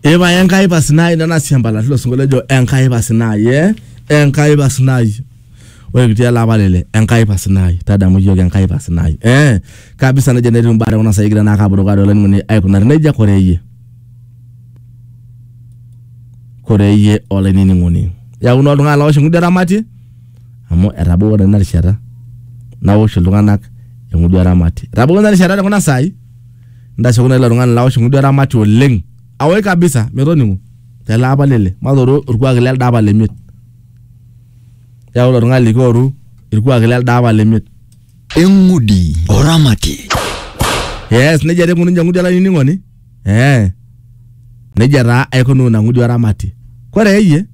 Eba Enkai Basinai na siambala lo songolejo Enkai Basinai Enkai Basinai wewe kitia labalele Enkai Basinai tada mujo Enkai Basinai kabisa na jeneri mbare una saigira na kaburo gado lani muni ay kuna neja koreye ole nini nguni ya uno dunga lawo shingu dara mati amo erabo wona na shara na wo shulunga nak yangu dara mati rabo wona shara kuna sai nda shukuna la dunga lawo shingu dara mati oleng awe kabisa meroni tela abalele madoro urkwa gelal daba lemit ya ulo dunga likoru urkwa gelal daba lemit engudi oramati yes nejere ngunu njangu dala nini ngoni nejara aykono na ngudi oramati koreye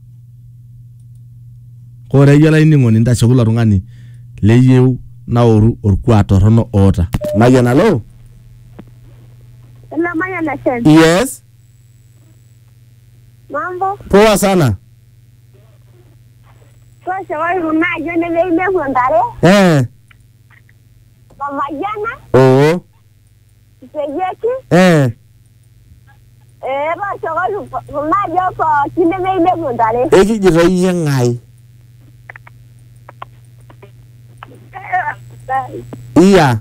la nini ngoni nda shukula rungani leyeu na oru urkwa torono ota magena lo Hello, Mayana Sen. yes Mambo. poa sana Kwa sababu runaje nile huandare. Mama jana. Oh. Sejeki. Ba sababu runaje kwa nile huandare. Eki jirai ngai. Iya.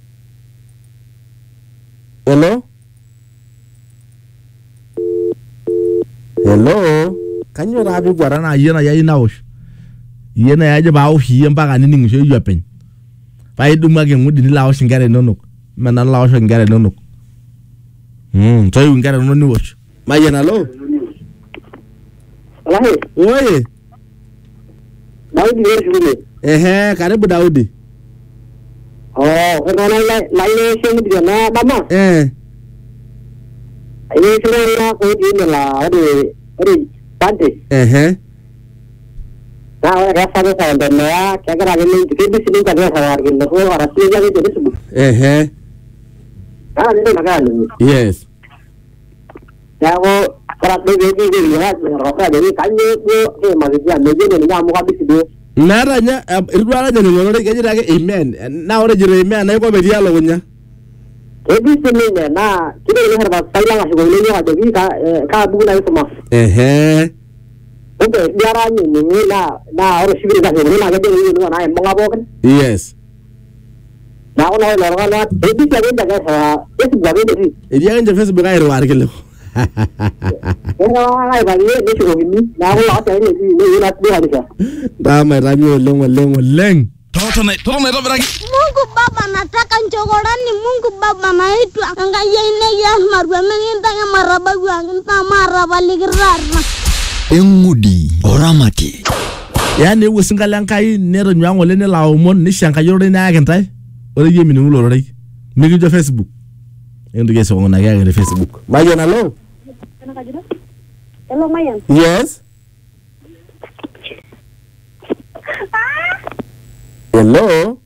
Hello? Hello? Kanyo rabi gwarana yena ya inaosh. Yena ya jaba au hiye mpaka nini ngisho yu pen. Pa iduma ke ngudi ni laosh ngare nonok. Mana laosh ngare nonok. So yu ngare nonok ni wosh. Ma yena lo? Alahi. Oye. Daudi ni shule. Karibu Daudi. Kana la shingu dia na mama. Ini sila ko di la ori pante. Na rasa do sa ndana kaya kara ni tibi sini kada sa war gin ko arasi ja ni tibi. Ah ni makan. Yes. Ya ko kara de ni ya roka de ni kanyo ko magija meje ni ngamu kabisa do. Nara nya irwara nya ngoro ke jira ke amen na ore jira amen na ko be dialo nya ebi sene na kile ni harba saila ga go ni ha de ka bu na sama oke diara ni na ore sibiri ga go na ga de ni na e monga bo kan yes na ona lo ga na ebi sene ga ha ebi ga de e dia nje Facebook ga irwar ke lo ai ba ni ni ni na lo ta ni na dia de Dama rabi oleng. Toto na bragi Mungu Baba nataka nchokorani Mungu Baba naitwa angaya inegi marwa menginta ya marabagu angita maraba ligirarna engudi oramati Yani wusingala nkai nero nyango lene la omon ni shanka yoro na agentai ore yemi ni ulo roi migi jo Facebook endo geso ngona ya Facebook Mayan hello Hello Mayan Yes Hello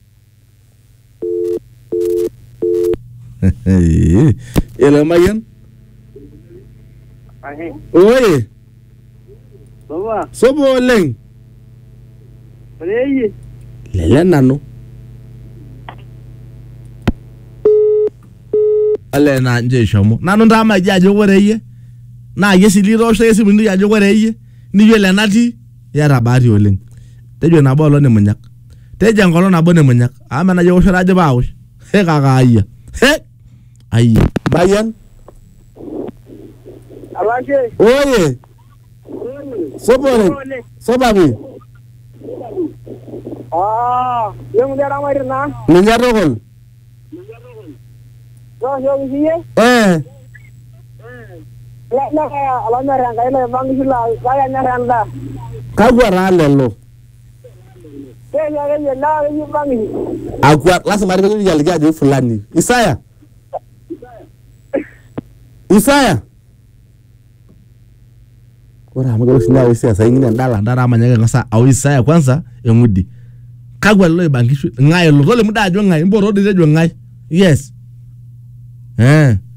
Hello Mayan Oye Baba Sobo leng Reye Lele nano Ale na nje shomo nano ndama jaje wereye na yesi liro so yesi mundu jaje wereye ni yele nati ya rabari oleng tejo na bolo ne munyak teja ngolo na bone munyak ama na yo shara je bawo he kaka ayya ayya bayan Alaje oye sobabi yung dara mari na ninyarogol yung siye la alamara ngaila bangisula kaya nyaranda kagwa ralelo kaya ya na yi bangi agwa lazima ndio yaliga je fulani Isaya Ora magalo sina wese sasa ingine ndara manyaga ngasa au Isaya kwanza engudi kagwa lo bangishu ngai lo le mudajo ngai mboro de jo ngai yes